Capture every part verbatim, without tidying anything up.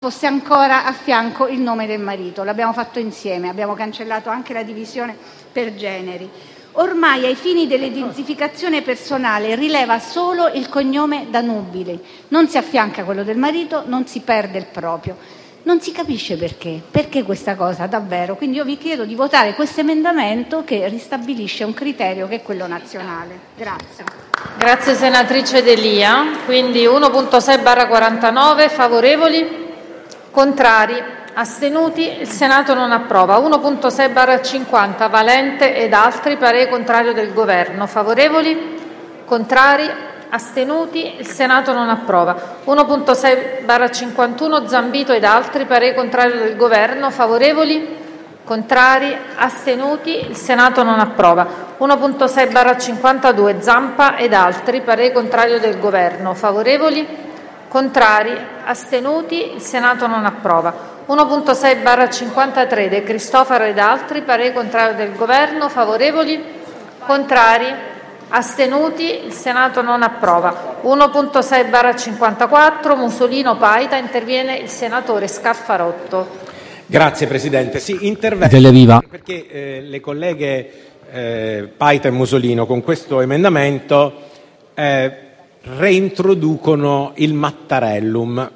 fosse ancora a fianco il nome del marito. L'abbiamo fatto insieme, abbiamo cancellato anche la divisione per generi. Ormai ai fini dell'identificazione personale rileva solo il cognome da nubili, non si affianca quello del marito, non si perde il proprio. Non si capisce perché, perché questa cosa davvero. Quindi io vi chiedo di votare questo emendamento che ristabilisce un criterio che è quello nazionale. Grazie. Grazie senatrice D'Elia. Quindi uno punto sei barra quarantanove favorevoli, contrari, astenuti, il Senato non approva. uno punto sei barra cinquanta Valente ed altri, parere contrario del Governo, favorevoli, contrari, astenuti, il Senato non approva. uno punto sei barra cinquantuno Zambito ed altri, parere contrario del Governo, favorevoli, contrari, astenuti, il Senato non approva. uno punto sei barra cinquantadue Zampa ed altri, parere contrario del Governo, favorevoli, contrari, astenuti, il Senato non approva. uno punto sei barra cinquantatré De Cristofaro ed altri, parere contrario del Governo, favorevoli, contrari, astenuti, il Senato non approva. uno punto sei barra cinquantaquattro Musolino Paita, interviene il senatore Scalfarotto. Grazie Presidente. Sì, intervengo perché eh, le colleghe eh, Paita e Musolino con questo emendamento eh, reintroducono il Mattarellum,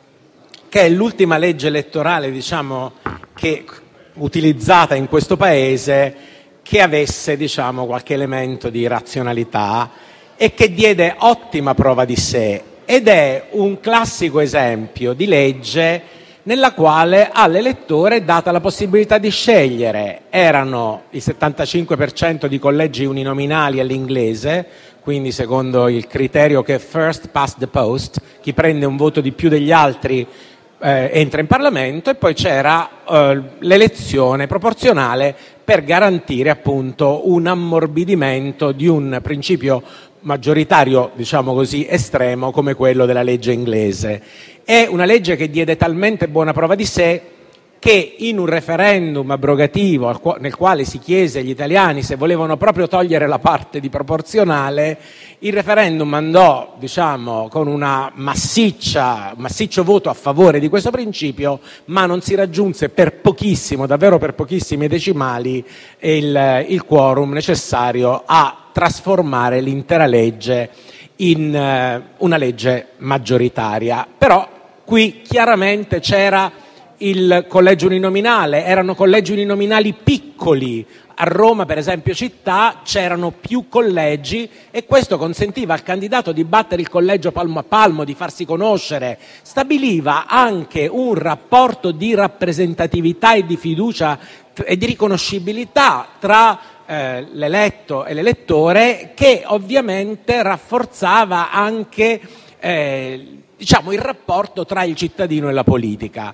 che è l'ultima legge elettorale, diciamo, che utilizzata in questo Paese, che avesse, diciamo, qualche elemento di razionalità e che diede ottima prova di sé, ed è un classico esempio di legge nella quale all'elettore è data la possibilità di scegliere. Erano il settantacinque per cento di collegi uninominali all'inglese, quindi secondo il criterio che first past the post, chi prende un voto di più degli altri eh, entra in Parlamento, e poi c'era eh, l'elezione proporzionale per garantire appunto un ammorbidimento di un principio maggioritario, diciamo così, estremo come quello della legge inglese. È una legge che diede talmente buona prova di sé che in un referendum abrogativo nel quale si chiese agli italiani se volevano proprio togliere la parte di proporzionale, il referendum andò, diciamo, con una massiccia, massiccio voto a favore di questo principio, ma non si raggiunse per pochissimo, davvero per pochissimi decimali, il, il quorum necessario a trasformare l'intera legge in uh, una legge maggioritaria. Però qui chiaramente c'era il collegio uninominale, erano collegi uninominali piccoli. A Roma, per esempio città, c'erano più collegi e questo consentiva al candidato di battere il collegio palmo a palmo, di farsi conoscere, stabiliva anche un rapporto di rappresentatività e di fiducia e di riconoscibilità tra eh, l'eletto e l'elettore, che ovviamente rafforzava anche eh, diciamo, il rapporto tra il cittadino e la politica.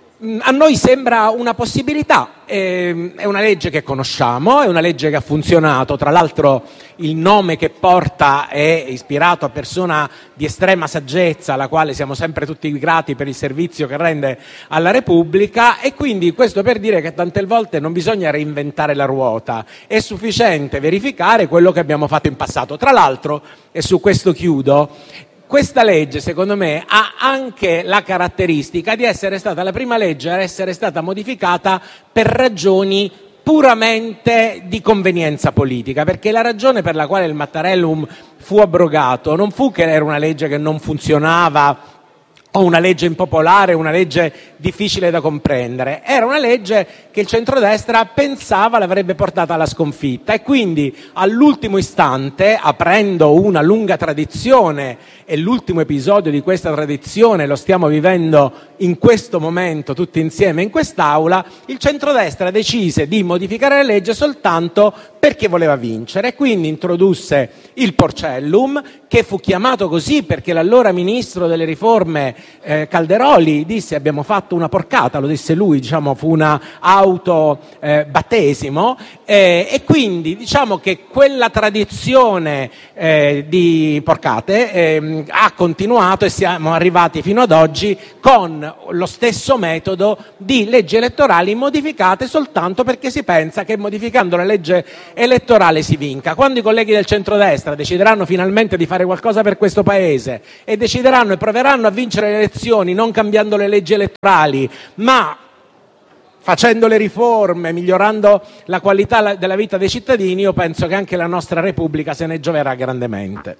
A noi sembra una possibilità, è una legge che conosciamo, è una legge che ha funzionato, tra l'altro il nome che porta è ispirato a persona di estrema saggezza, alla quale siamo sempre tutti grati per il servizio che rende alla Repubblica, e quindi questo per dire che tante volte non bisogna reinventare la ruota, è sufficiente verificare quello che abbiamo fatto in passato. Tra l'altro, e su questo chiudo, questa legge, secondo me, ha anche la caratteristica di essere stata la prima legge a essere stata modificata per ragioni puramente di convenienza politica, perché la ragione per la quale il Mattarellum fu abrogato non fu che era una legge che non funzionava o una legge impopolare, una legge difficile da comprendere, era una legge che il centrodestra pensava l'avrebbe portata alla sconfitta, e quindi all'ultimo istante, aprendo una lunga tradizione, e l'ultimo episodio di questa tradizione lo stiamo vivendo in questo momento tutti insieme in quest'Aula, il centrodestra decise di modificare la legge soltanto perché voleva vincere, e quindi introdusse il Porcellum, che fu chiamato così perché l'allora ministro delle riforme eh, Calderoli disse: abbiamo fatto una porcata, lo disse lui, diciamo, fu una auto eh, battesimo, eh, e quindi diciamo che quella tradizione eh, di porcate eh, ha continuato, e siamo arrivati fino ad oggi con lo stesso metodo di leggi elettorali modificate soltanto perché si pensa che modificando la legge elettorale si vinca. Quando i colleghi del centrodestra decideranno finalmente di fare qualcosa per questo Paese e decideranno e proveranno a vincere le elezioni, non cambiando le leggi elettorali, ma facendo le riforme, migliorando la qualità della vita dei cittadini, io penso che anche la nostra Repubblica se ne gioverà grandemente.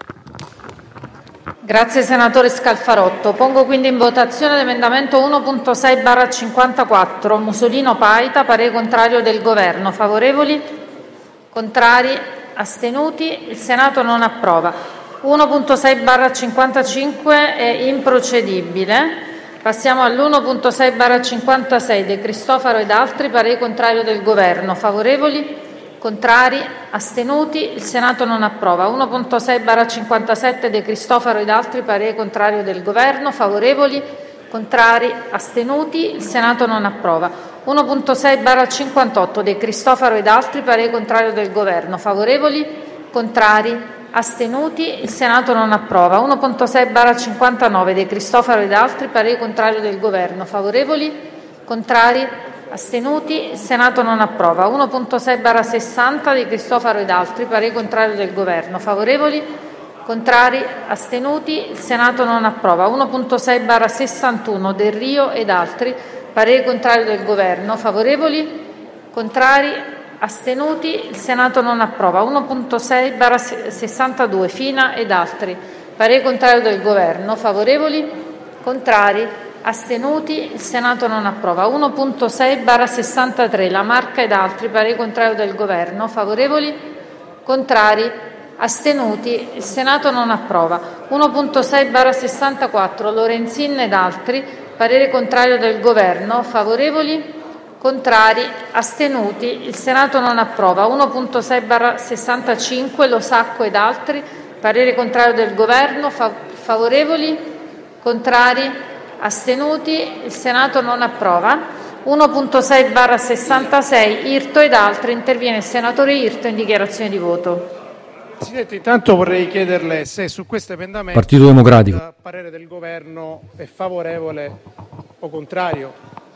Grazie senatore Scalfarotto. Pongo quindi in votazione l'emendamento uno punto sei barra cinquantaquattro, Musolino Paita, parere contrario del Governo. Favorevoli? Contrari? Astenuti? Il Senato non approva. uno punto sei barra cinquantacinque è improcedibile. Passiamo all'uno punto sei barra cinquantasei De Cristofaro ed altri, parere contrario del Governo. Favorevoli? Contrari? Astenuti? Il Senato non approva. uno punto sei barra cinquantasette De Cristofaro ed altri, parere contrario del Governo. Favorevoli? Contrari? Astenuti? Il Senato non approva. uno punto sei barra cinquantotto De Cristofaro ed altri, parere contrario del Governo. Favorevoli? Contrari? Astenuti? Il Senato non approva. uno punto sei barra cinquantanove De Cristofaro ed altri, parere contrario del Governo. Favorevoli? Contrari? Astenuti? Il Senato non approva. uno punto sei barra sessanta De Cristofaro ed altri, parere contrario del Governo. Favorevoli? Contrari? Astenuti? Il Senato non approva. uno punto sei barra sessantuno Del Rio ed altri, parere contrario del Governo. Favorevoli? Contrari? Astenuti? Il Senato non approva. uno punto sei barra sessantadue Fina ed altri, parere contrario del Governo. Favorevoli? Contrari? Astenuti? Il Senato non approva. uno punto sei barra sessantatré La Marca ed altri, parere contrario del Governo. Favorevoli? Contrari? Astenuti? Il Senato non approva. uno punto sei barra sessantaquattro Lorenzin ed altri, parere contrario del Governo. Favorevoli? Contrari? Astenuti? Il Senato non approva. uno punto sei barra sessantacinque Lo Sacco ed altri, parere contrario del Governo. Fa- favorevoli? Contrari? Astenuti? Il Senato non approva. uno punto sei barra sessantasei Irto ed altri, interviene il senatore Irto in dichiarazione di voto. Presidente, intanto vorrei chiederle se su questo emendamento Partito Democratico. il parere del Governo è favorevole o contrario.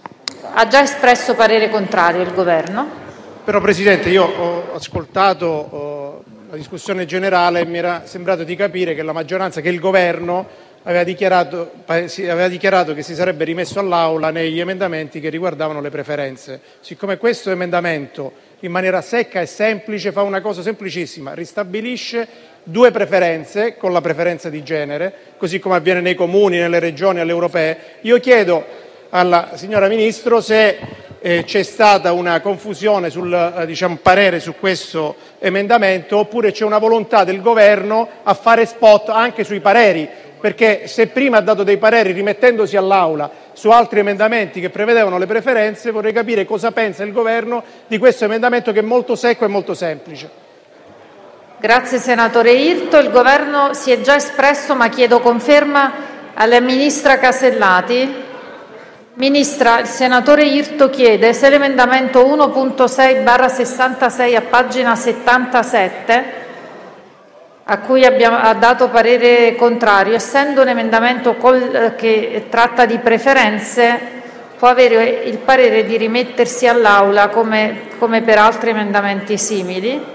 Ha già espresso parere contrario il Governo. Però Presidente, io ho ascoltato oh, la discussione generale e mi era sembrato di capire che la maggioranza, che il Governo aveva dichiarato, aveva dichiarato che si sarebbe rimesso all'Aula negli emendamenti che riguardavano le preferenze. Siccome questo emendamento in maniera secca e semplice fa una cosa semplicissima, ristabilisce due preferenze con la preferenza di genere, così come avviene nei comuni, nelle regioni, alle europee, io chiedo alla signora Ministro se eh, c'è stata una confusione sul eh, diciamo, parere su questo emendamento oppure c'è una volontà del Governo a fare spot anche sui pareri, perché se prima ha dato dei pareri rimettendosi all'Aula su altri emendamenti che prevedevano le preferenze, vorrei capire cosa pensa il Governo di questo emendamento che è molto secco e molto semplice. Grazie senatore Irto. Il Governo si è già espresso, ma chiedo conferma alla Ministra Casellati. Ministra, il senatore Irto chiede se l'emendamento uno punto sei barra sessantasei a pagina settantasette, a cui abbiamo, ha dato parere contrario, essendo un emendamento col, che tratta di preferenze, può avere il parere di rimettersi all'Aula come, come per altri emendamenti simili.